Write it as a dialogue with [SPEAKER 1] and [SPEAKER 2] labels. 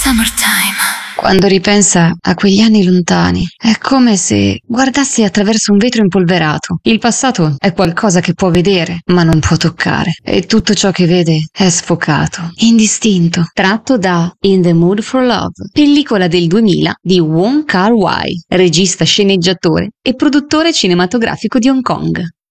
[SPEAKER 1] Summertime.
[SPEAKER 2] Quando ripensa a quegli anni lontani, è come se guardassi attraverso un vetro impolverato. Il passato è qualcosa che può vedere, ma non può toccare. E tutto ciò che vede è sfocato, indistinto. Tratto da In the Mood for Love, pellicola del 2000 di Wong Kar-wai, regista, sceneggiatore e produttore cinematografico di Hong Kong.